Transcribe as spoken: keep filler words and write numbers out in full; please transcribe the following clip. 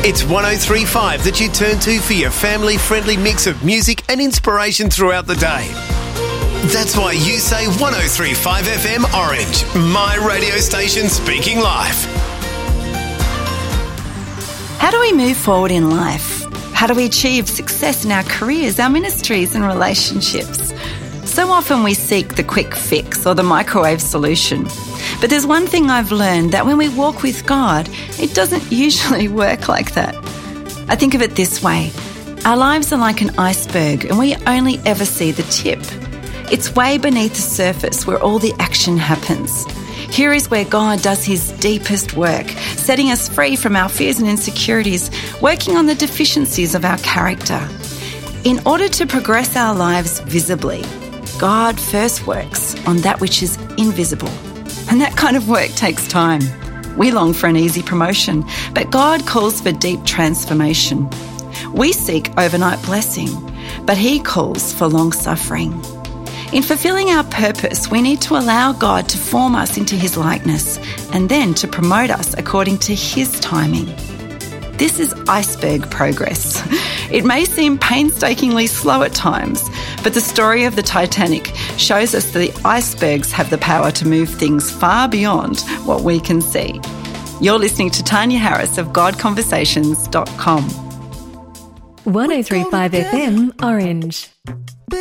It's one oh three point five that you turn to for your family-friendly mix of music and inspiration throughout the day. That's why you say one oh three point five F M Orange, my radio station speaking life. How do we move forward in life? How do we achieve success in our careers, our ministries and relationships? So often we seek the quick fix or the microwave solution. But there's one thing I've learned, that when we walk with God, it doesn't usually work like that. I think of it this way. Our lives are like an iceberg and we only ever see the tip. It's way beneath the surface where all the action happens. Here is where God does his deepest work, setting us free from our fears and insecurities, working on the deficiencies of our character. In order to progress our lives visibly, God first works on that which is invisible. And that kind of work takes time. We long for an easy promotion, but God calls for deep transformation. We seek overnight blessing, but he calls for long suffering. In fulfilling our purpose, we need to allow God to form us into his likeness and then to promote us according to his timing. This is iceberg progress. It may seem painstakingly slow at times, but the story of the Titanic shows us that the icebergs have the power to move things far beyond what we can see. You're listening to Tanya Harris of God Conversations dot com. one oh three point five F M Orange.